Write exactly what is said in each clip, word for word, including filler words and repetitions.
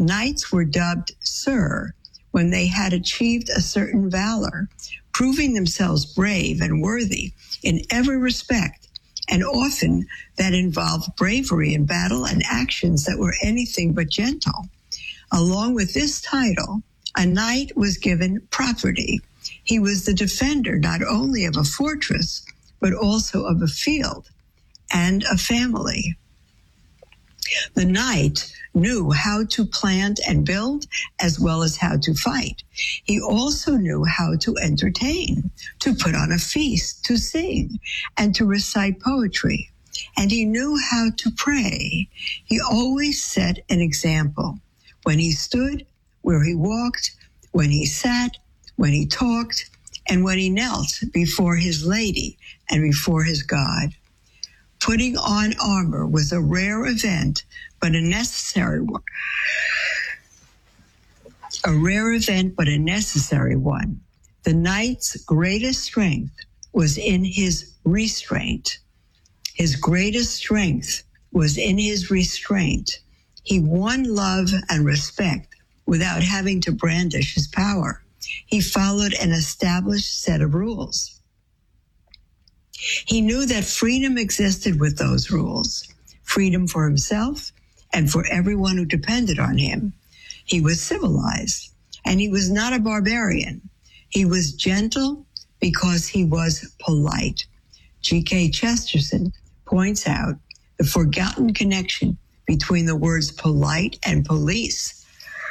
Knights were dubbed Sir when they had achieved a certain valor, proving themselves brave and worthy in every respect, and often that involved bravery in battle and actions that were anything but gentle. Along with this title, a knight was given property. He was the defender not only of a fortress, but also of a field and a family. The knight knew how to plant and build as well as how to fight. He also knew how to entertain, to put on a feast, to sing, and to recite poetry. And he knew how to pray. He always set an example. When he stood, where he walked, when he sat, when he talked, and when he knelt before his lady and before his God. Putting on armor was a rare event, but a necessary one. A rare event, but a necessary one. The knight's greatest strength was in his restraint. His greatest strength was in his restraint. He won love and respect without having to brandish his power. He followed an established set of rules. He knew that freedom existed with those rules, freedom for himself and for everyone who depended on him. He was civilized, and he was not a barbarian. He was gentle because he was polite. G K Chesterton points out the forgotten connection between the words polite and police.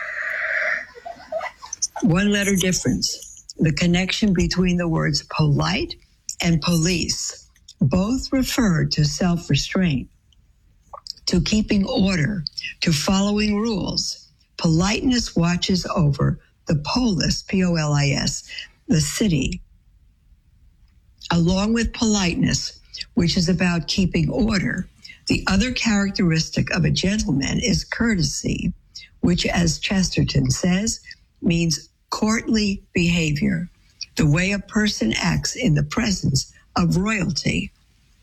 One letter difference, the connection between the words polite and police. Both refer to self-restraint, to keeping order, to following rules. Politeness watches over the polis, P O L I S, the city. Along with politeness, which is about keeping order, the other characteristic of a gentleman is courtesy, which, as Chesterton says, means courtly behavior, the way a person acts in the presence of royalty.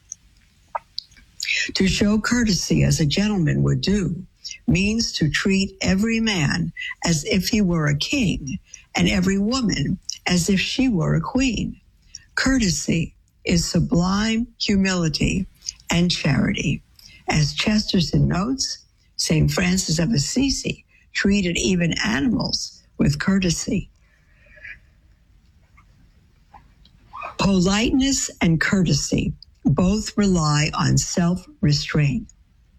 To show courtesy as a gentleman would do means to treat every man as if he were a king and every woman as if she were a queen. Courtesy is sublime humility and charity. As Chesterton notes, Saint Francis of Assisi treated even animals with courtesy. Politeness and courtesy both rely on self-restraint.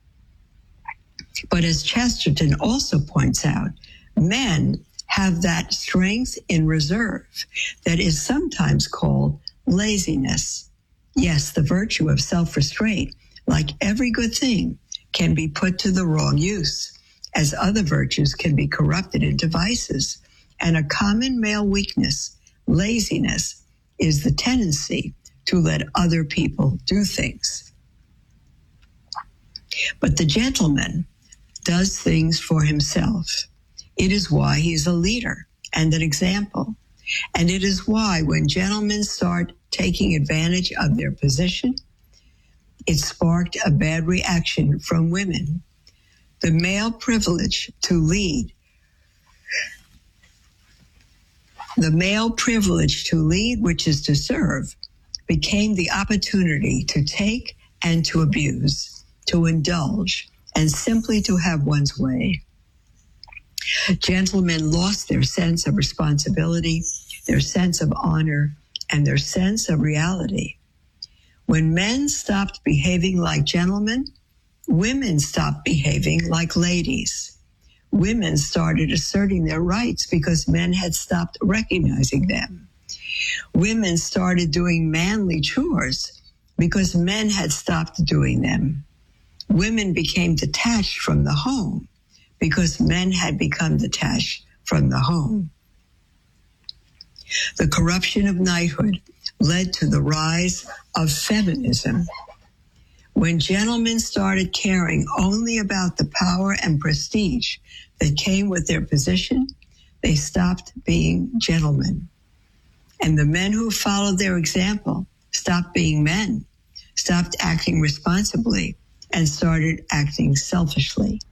But as Chesterton also points out, men have that strength in reserve that is sometimes called laziness. Yes, the virtue of self-restraint, like every good thing, can be put to the wrong use, as other virtues can be corrupted into vices. And a common male weakness, laziness, is the tendency to let other people do things. But the gentleman does things for himself. It is why he is a leader and an example. And it is why when gentlemen start taking advantage of their position, it sparked a bad reaction from women. The male privilege to lead, the male privilege to lead, which is to serve, became the opportunity to take and to abuse, to indulge, and simply to have one's way. Gentlemen lost their sense of responsibility, their sense of honor, and their sense of reality. When men stopped behaving like gentlemen, women stopped behaving like ladies. Women started asserting their rights because men had stopped recognizing them. Women started doing manly chores because men had stopped doing them. Women became detached from the home because men had become detached from the home. The corruption of knighthood led to the rise of feminism. When gentlemen started caring only about the power and prestige that came with their position, they stopped being gentlemen. And the men who followed their example stopped being men, stopped acting responsibly, and started acting selfishly.